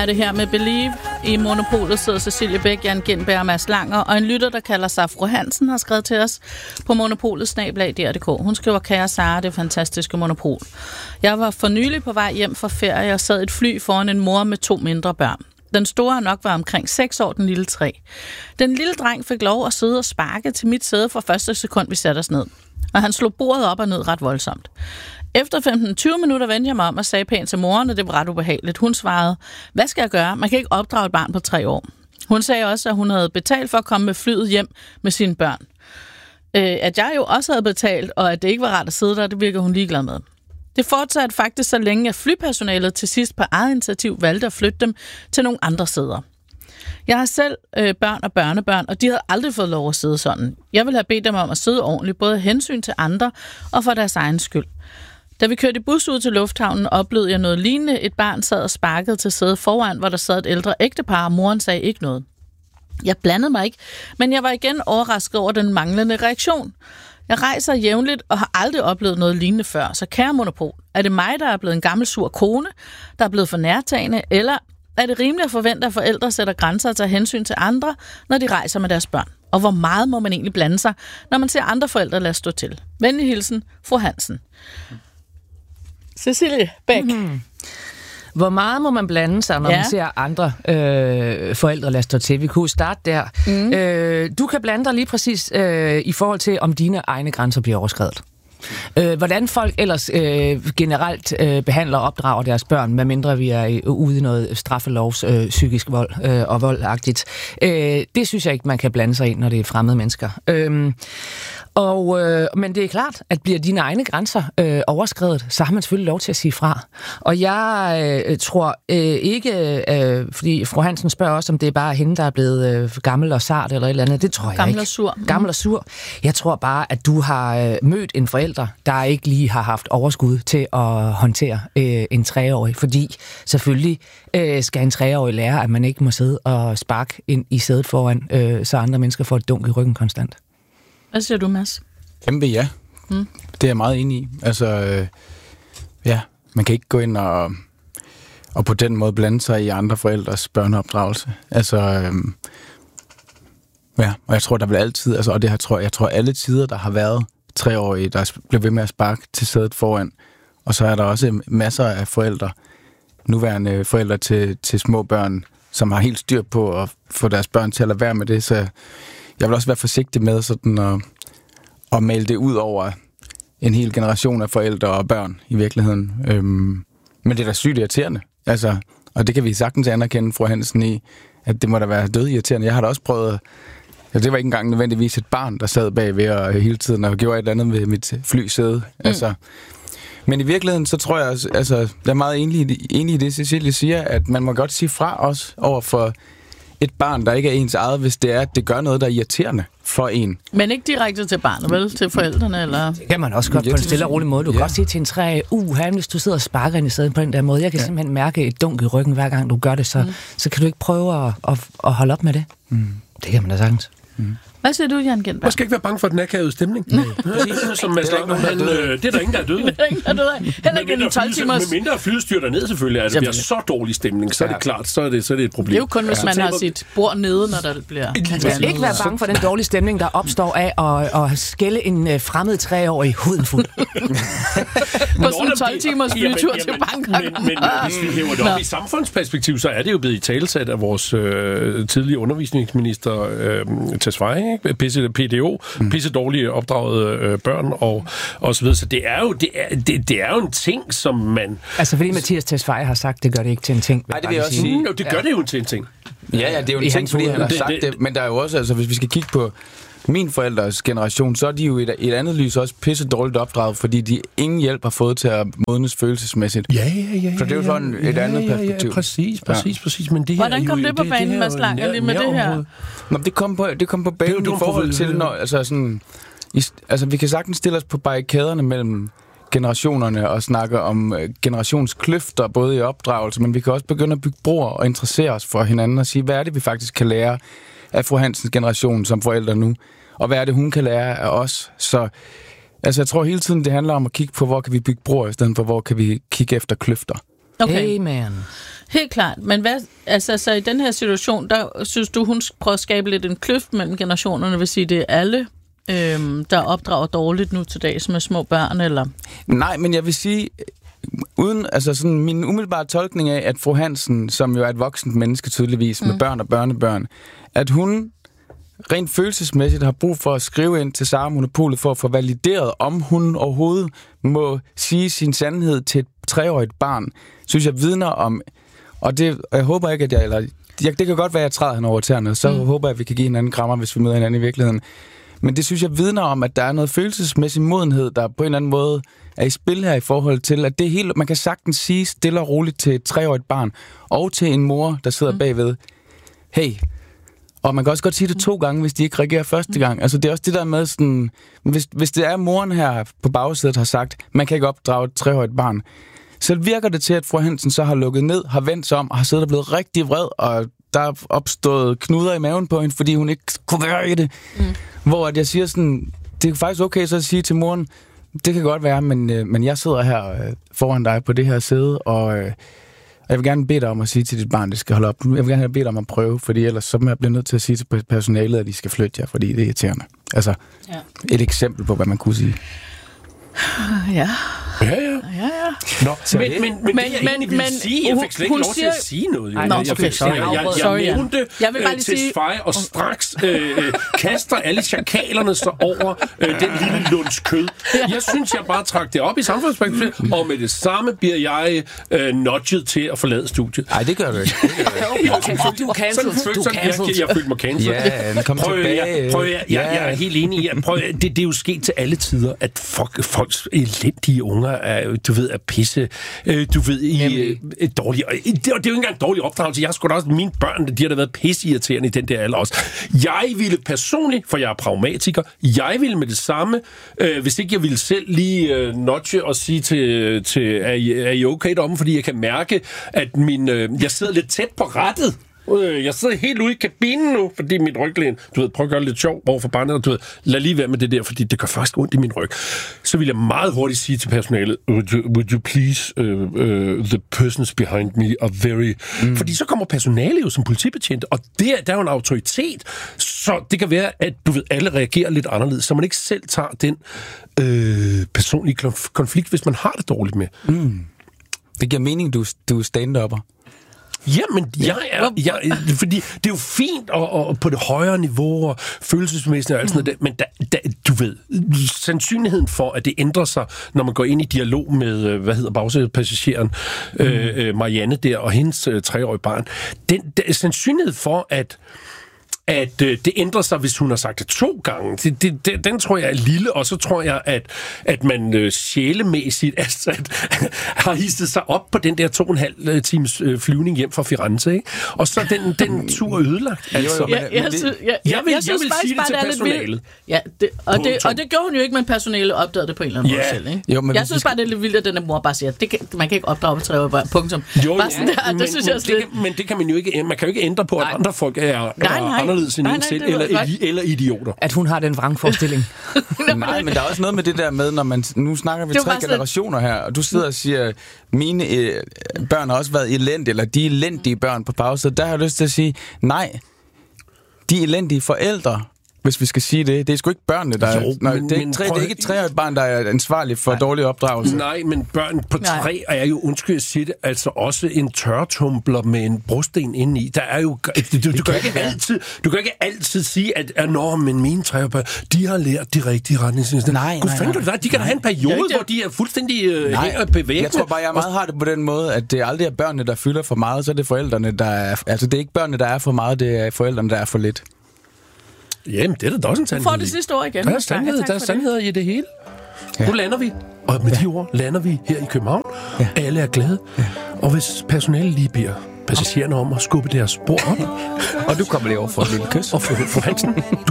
er det her med Believe. I Monopolet sidder Cecilie Bæk, Jan Gindberg og Mads Langer, og en lytter, der kalder sig Fru Hansen, har skrevet til os på monopolet@dr.dk. Hun skriver, kære Sara, det fantastiske Monopol. Jeg var for nylig på vej hjem fra ferie og sad i et fly foran en mor med 2 mindre børn. Den store har nok var omkring 6 år, den lille 3. Den lille dreng fik lov at sidde og sparke til mit sæde fra første sekund, vi satte os ned. Og han slog bordet op og ned ret voldsomt. Efter 15-20 minutter vendte jeg mig om og sagde pænt til moren, og det var ret ubehageligt. Hun svarede, hvad skal jeg gøre? Man kan ikke opdrage et barn på 3 år. Hun sagde også, at hun havde betalt for at komme med flyet hjem med sine børn. At jeg jo også havde betalt, og at det ikke var rart at sidde der, det virker hun ligeglad med. Det fortsatte faktisk så længe, at flypersonalet til sidst på eget initiativ valgte at flytte dem til nogle andre sæder. Jeg har selv børn og børnebørn, og de havde aldrig fået lov at sidde sådan. Jeg ville have bedt dem om at sidde ordentligt, både af hensyn til andre og for deres egen skyld. Da vi kørte i bus ud til lufthavnen, oplevede jeg noget lignende. Et barn sad og sparkede til sædet foran, hvor der sad et ældre ægtepar, og moren sagde ikke noget. Jeg blandede mig ikke, men jeg var igen overrasket over den manglende reaktion. Jeg rejser jævnligt og har aldrig oplevet noget lignende før, så kære Monopol, er det mig, der er blevet en gammel sur kone, der er blevet for nærtagende, eller er det rimeligt at forvente, at forældre sætter grænser og tager hensyn til andre, når de rejser med deres børn? Og hvor meget må man egentlig blande sig, når man ser andre forældre lade stå til? Venlig hilsen, Fru Hansen. Cecilie Bæk. Hvor meget må man blande sig, når man ser andre forældre lade stå til? Vi kunne starte der. Du kan blande dig lige præcis i forhold til, om dine egne grænser bliver overskredet. Hvordan folk ellers generelt behandler og opdrager deres børn, medmindre vi er ude i noget straffelovs psykisk vold og voldagtigt. Det synes jeg ikke, man kan blande sig i, når det er fremmede mennesker. Men det er klart, at bliver dine egne grænser overskredet, så har man selvfølgelig lov til at sige fra. Og jeg tror ikke, fordi Fru Hansen spørger også, om det er bare hende, der er blevet gammel og sart eller et eller andet. Det tror jeg gammel ikke. Og sur. Gammel og sur. Jeg tror bare, at du har mødt en forælder, der ikke lige har haft overskud til at håndtere en 3-årig. Fordi selvfølgelig skal en 3-årig lære, at man ikke må sidde og sparke ind i sædet foran, så andre mennesker får et dunk i ryggen konstant. Hvad siger du, Mads? Kæmpe ja. Det er jeg meget enig i. Altså, man kan ikke gå ind og på den måde blande sig i andre forældres børneopdragelse. Altså, og jeg tror, der vil altid, altså, og det her jeg tror alle tider, der har været 3-årige, der bliver ved med at sparke til sædet foran. Og så er der også masser af forældre, nuværende forældre til små børn, som har helt styr på at få deres børn til at lade være med det, så jeg vil også være forsigtig med sådan at male det ud over en hel generation af forældre og børn i virkeligheden. Men det er da sygt irriterende. Altså, og det kan vi sagtens anerkende, Fru Hansen, i, at det må da være dødirriterende. Jeg har da også prøvet, det var ikke engang nødvendigvis et barn, der sad bagved og hele tiden og gjorde et eller andet ved mit flysæde. Altså, men i virkeligheden, så tror jeg, altså, jeg er meget enig i det, Cecilie siger, at man må godt sige fra os over for et barn, der ikke er ens eget, hvis det er, at det gør noget, der er irriterende for en. Men ikke direkte til barnet, vel? Til forældrene, eller? Det kan man også godt på en stille og rolig måde. Du kan godt sige til en 3, hvis du sidder og sparker ind i stedet på den der måde. Jeg kan simpelthen mærke et dunk i ryggen, hver gang du gør det, så kan du ikke prøve at holde op med det. Det kan man da sagtens. Hvad siger du, Jan Gindberg? Man skal ikke være bange for den akavede stemning. Som Mads Langer, det er der ingen, der er døde af. Heller ikke en 12 timers... Med mindre flyet styrter ned selvfølgelig, altså bliver så dårlig stemning, så er det klart, så er det et problem. Det er jo kun, hvis man har sit bord nede, når der bliver... Man skal ikke være bange for den dårlige stemning, der opstår af at skælde en fremmed 3-årig huden fuld. På sådan en 12 timers flytur til Bangkok. Men hvis vi hæver det op i samfundsperspektiv, så er det jo blevet i talesat af vores tidlige undervisningsminister Tesfaye, PDO, pisse dårlige opdragede børn og så videre. Så det er jo en ting, som man... Altså fordi Mathias Tesfaye har sagt, det gør det ikke til en ting. Nej, det vil jeg også sige. Det gør det jo til en ting. Ja, det er jo en ting, fordi han har sagt det, men der er jo også, altså hvis vi skal kigge på min forældres generation, så er de jo i et andet lys også pisse dårligt opdraget, fordi de ingen hjælp har fået til at modnes følelsesmæssigt. Ja. Så det er jo sådan et andet perspektiv. Ja, præcis. Men det hvordan kom det på banen, Mads Langer, lige med det her? Nå, det kom på banen i forhold til, når, altså vi kan sagtens stille os på barrikaderne mellem generationerne og snakke om generationskløfter, både i opdragelse, men vi kan også begynde at bygge broer og interessere os for hinanden og sige, hvad er det, vi faktisk kan lære af Fru Hansens generation som forældre nu, og hvad er det, hun kan lære af os. Så altså, jeg tror hele tiden, det handler om at kigge på, hvor kan vi bygge broer, i stedet for, hvor kan vi kigge efter kløfter. Okay. Amen. Helt klart. Men hvad, altså, så i den her situation, der synes du, hun prøver at skabe lidt en kløft mellem generationerne, vil sige, det er alle, der opdrager dårligt nu til dags med små børn, eller? Nej, men jeg vil sige, uden, altså sådan min umiddelbare tolkning af, at fru Hansen, som jo er et voksent menneske tydeligvis, med børn og børnebørn, at hun rent følelsesmæssigt har brug for at skrive ind til Sara Monopolet for at få valideret, om hun overhovedet må sige sin sandhed til et 3-årigt barn, synes jeg vidner om, og jeg håber ikke, at det kan godt være, at jeg træder hende over tæerne, så håber jeg, at vi kan give hinanden krammer, hvis vi møder hinanden i virkeligheden. Men det synes jeg vidner om, at der er noget følelsesmæssig modenhed, der på en eller anden måde er i spil her i forhold til, at det er helt, man kan sagtens sige stille og roligt til et 3-årigt barn, og til en mor, der sidder bagved, hey. Og man kan også godt sige det 2 gange, hvis de ikke reagerer første gang. Altså det er også det der med sådan, hvis det er moren her på bagsædet har sagt, man kan ikke opdrage et 3-årigt barn, så virker det til, at fru Hansen så har lukket ned, har vendt sig om, og har siddet og blevet rigtig vred, og der er opstået knuder i maven på hende, fordi hun ikke kunne være i det. Hvor at jeg siger sådan, det er faktisk okay så at sige til moren, det kan godt være, men jeg sidder her foran dig på det her sæde, og jeg vil gerne bede dig om at sige til dit barn, det skal holde op. Jeg vil gerne bede dig om at prøve, fordi ellers så bliver jeg nødt til at sige til personalet, at de skal flytte jer, fordi det er irriterende. Altså, et eksempel på, hvad man kunne sige. Ja. Nå, Men det jeg egentlig ville sige, jeg fik slet ikke lov til at sige noget. Jeg nævnte Tesfaye, og straks kaster alle chakalerne så over den lille lunds kød. Jeg synes, jeg bare trak det op i samfundsperspektiv, og med det samme bliver jeg nudget til at forlade studiet. Nej, det gør du ikke. Du er cancelled. Jeg følte mig cancelled. Ja, kom tilbage. Jeg er helt enig i, det er jo sket til alle tider, at folks elendige unger er, du ved, er pisse, du ved, dårlige. Og det er jo ikke engang dårlig opdragelse. Jeg har sgu da også, mine børn, de har da været pisseirriterende i den der alder også. Jeg ville personligt, for jeg er pragmatiker, jeg ville med det samme, hvis ikke jeg ville selv lige nudge og sige til er I okay deromme, fordi jeg kan mærke, at jeg sidder lidt tæt på rattet. Jeg sidder helt ude i kabinen nu, fordi mit ryglæn, du ved, prøv at gøre det lidt sjov over for barnet, og du ved, lad lige være med det der, fordi det gør faktisk ondt i min ryg. Så vil jeg meget hurtigt sige til personalet, would you please, the persons behind me are very... Fordi så kommer personalet jo som politibetjent, og der er jo en autoritet, så det kan være, at du ved, alle reagerer lidt anderledes, så man ikke selv tager den personlige konflikt, hvis man har det dårligt med. Det giver mening, du er stand-upper. Jamen, fordi det er jo fint og på det højere niveau og følelsesmæssigt og alt sådan noget, men du ved, sandsynligheden for, at det ændrer sig, når man går ind i dialog med, bagsædepassageren Marianne der og hendes 3-årige barn, den sandsynlighed for, at det ændrer sig, hvis hun har sagt det 2 gange. Den tror jeg er lille, og så tror jeg, at man sjælemæssigt har histet sig op på den der 2,5 times flyvning hjem fra Firenze, ikke? Og så den tur ødelagt. Altså. Jeg vil sige det til personalet. Ja, og det gjorde hun jo ikke, men personalet opdagede det på en eller anden måde selv, ikke? Jo, jeg synes bare, det er lidt vildt, at den mor bare siger, man kan ikke opdrage på 3 år, punktum. Det synes jeg lidt. Men det kan man jo ikke, man kan jo ikke ændre på, at andre folk er anderledes end en selv, eller idioter. At hun har den vrangforestilling. Nej, men der er også noget med det der med, når man... Nu snakker vi 3 generationer her, og du sidder og siger, mine børn har også været elendige, eller de elendige børn på pause. Der har jeg lyst til at sige, nej, de elendige forældre, hvis vi skal sige det. Det er sgu ikke børnene, der det er ikke et 3-årigt barn, der er ansvarlig for dårlig opdragelse. Nej, men børn på 3 er jo, undskyld at sige det, altså også en tørretumbler med en brosten indeni. Der er jo... Du kan ikke altid sige, at men mine 3-årige børn, de har lært de rigtige retningslinjer. Nej. De kan da have en periode, hvor de er fuldstændig hænger bevæget. Jeg tror bare, jeg meget har det på den måde, at det aldrig er børnene, der fylder for meget, så er det forældrene, der er... Altså, det er ikke børnene, der er for meget, det er forældrene, der er for lidt. Jamen, det er da også en sandhed. Du får det sidste år igen. Der er sandheder i det hele. Ja. Nu lander vi, og med de ord lander vi her i København. Ja. Alle er glade. Ja. Og hvis personalet lige beder passagererne om at skubbe deres spor op. Og du kommer lige over for et lille kys. Og fru Hansen,